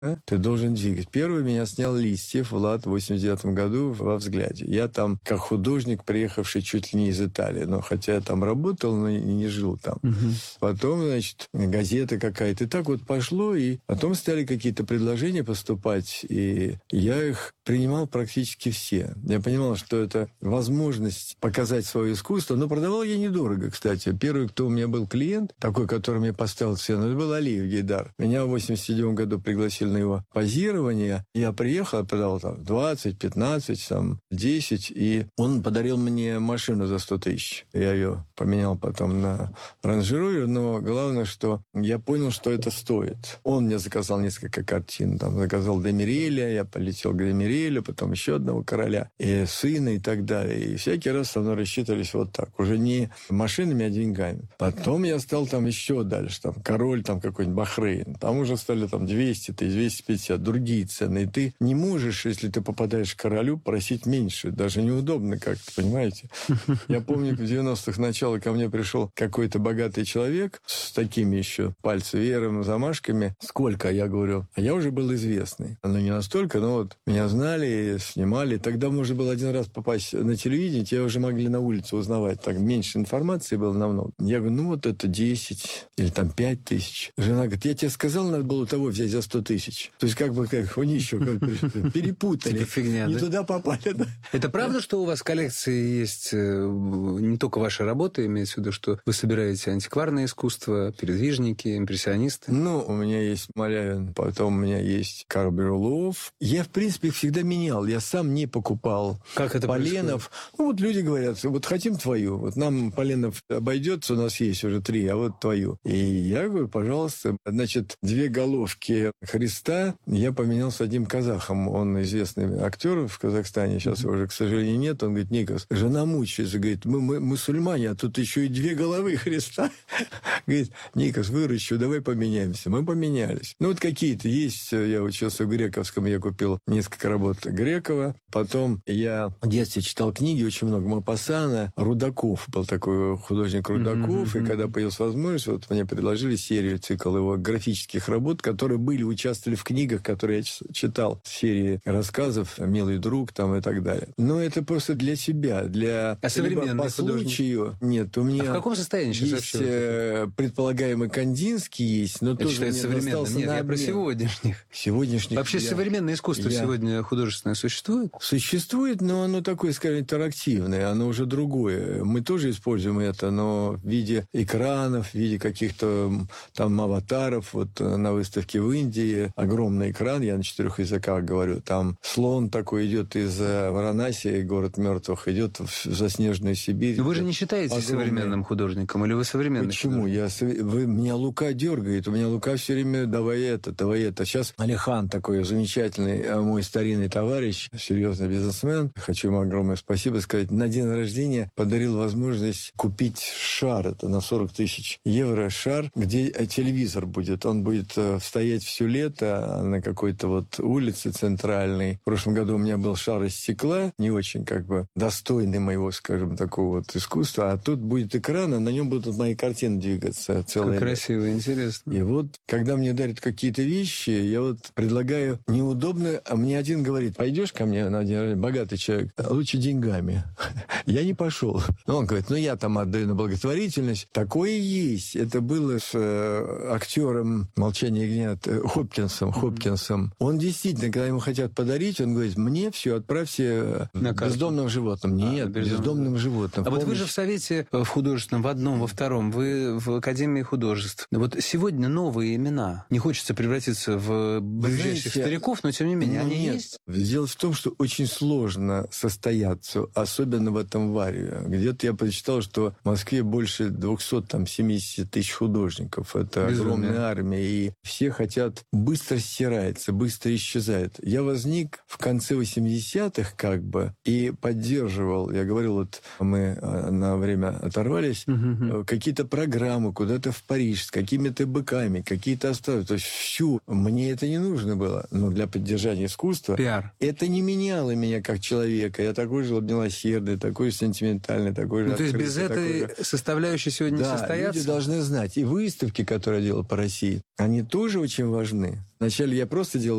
ты должен двигать. Первый меня снял Листьев, Влад, в 89 году во «Взгляде». Я там, как художник, приехавший чуть ли не из Италии. Но хотя я там работал, но не жил там. Потом, значит, газета какая-то. И так вот пошло, и потом стали какие-то предложения поступать, и я их принимал практически все. Я понимал, что это возможность показать свое искусство, но продавал я недорого, кстати. Первый, кто у меня был клиент, такой, который мне поставил цену, это был Алиев Гейдар. Меня в 87 году пригласили на его позирование. Я приехал, продал там 20, 15, там 10, и он подарил мне машину за 100 тысяч. Я ее поменял потом на Range Rover, но главное, что я понял, что это стоит. Он мне заказал несколько картин. Там заказал Демиреля, я полетел к Демирелю, потом еще одного короля, и сына, и так далее. И всякий раз со мной рассчитывались вот так. Уже не машинами, а деньгами. Потом я стал там еще дальше. Там король, там какой-нибудь Бахрейн. Там уже стали там 200 тысяч, 250, другие цены. И ты не можешь, если ты попадаешь к королю, просить меньше. Даже неудобно как-то, понимаете? Я помню, в 90-х начало ко мне пришел какой-то богатый человек с такими еще пальцевером, замашками. Сколько? Я говорю. А я уже был известный. Ну, не настолько, но вот меня знали, снимали. Тогда можно было один раз попасть на телевидение, тебя уже могли на улице узнавать. Так меньше информации было намного. Я говорю, ну вот это 10 или там 5 тысяч. Жена говорит, я тебе сказал, надо было того взять за 100 тысяч. То есть как бы они еще перепутали. Фигня, не туда попали. Это правда, что у вас в коллекции есть не только ваши работы, имеется в виду, что вы собираете антикварное искусство, передвижники, импрессионисты? Ну, у меня есть Малявин, потом у меня есть Карл Бирюлов. Я, в принципе, их всегда менял. Я сам не покупал как это поленов. Происходит? Ну, вот люди говорят, вот хотим твою. Вот нам поленов обойдется, у нас есть уже 3, а вот твою. И я говорю, пожалуйста. Значит, 2 головки Христа я поменял с одним казахом. Он известный актер в Казахстане. Сейчас его уже, к сожалению, нет. Он говорит, Никос, жена мучается. Говорит, мы мусульмане, а тут еще и 2 головы Христа. Говорит, Никос, выращу, давай поменяемся. Мы поменялись. Ну, вот какие-то есть. Я учился в Грековском, я купил несколько работ Грекова. Потом я в детстве читал книги очень много. Мопассана, Рудаков. Был такой художник Рудаков. И когда появилась возможность, вот мне предложили серию, цикл его графических работ, которые участвовали в книгах, которые я читал. Серии рассказов «Милый друг» там и так далее. Но это просто для себя, для... А современный по случаю. Нет, у меня... А в каком состоянии сейчас есть предполагаемый Кандинский есть, но это тоже считается современным. Нет, я про сегодняшних. Сегодняшних. Вообще современное искусство сегодня художественное существует? Существует, но оно такое, скажем, интерактивное, оно уже другое. Мы тоже используем это, но в виде экранов, в виде каких-то там аватаров. Вот на выставке в Индии огромный экран, я на 4 языках говорю, там слон такой идет из Варанаси, город мертвых, идет в заснеженную Сибирь. Но вы же не считаете современным художником, или вы современный? Почему? Меня Лука дергает, у меня Лука все время давай это. Сейчас Алихан такой замечательный, мой старинный товарищ, серьезный бизнесмен, хочу ему огромное спасибо сказать, на день рождения подарил возможность купить шар, это на 40 тысяч евро шар, где телевизор будет, он будет стоять все лето на какой-то вот улице центральной. В прошлом году у меня был шар из стекла, не очень как бы достойный моего, скажем, такого вот искусства, а тут будет экран, а на нем будут мои картины двигаться целое лето. Красиво, интересно. И вот, когда мне дарят какие-то вещи, я вот предлагаю, неудобно, а мне один говорит, пойдешь ко мне на день рождения, богатый человек, лучше деньгами. Я не пошел. Но он говорит, я там отдаю на благотворительность. Такое есть. Это было с актером «Молчание ягнят» Хопкинсом. Он действительно, когда ему хотят подарить, он говорит, мне все, отправьте бездомным животным. Нет, бездомным животным. А вот вы же в Совете в художественном, в одном, во втором, вы в Академии художеств. Вот сегодня новые имена. Не хочется превратиться в ближайших стариков, но тем не менее, они есть? Дело в том, что очень сложно состояться, особенно в этом варе. Где-то я прочитал, что в Москве больше 270 тысяч художников. Это огромная армия. И все хотят, быстро стирается, быстро исчезает. Я возник в конце 80-х как бы и поддерживал. Я говорил, вот мы на время оторвались, какие-то программы куда-то в Париж с какими-то быками, какие-то оставы. То есть всю. Мне это не нужно было. Но для поддержания искусства пиар. Это не меняло меня как человека. Я такой же милосердный, такой же сентиментальный, такой же открытый. То есть без этой составляющей сегодня не состоятся? Люди должны знать. И выставки, которые я делал по России, они тоже очень важны. Вначале я просто делал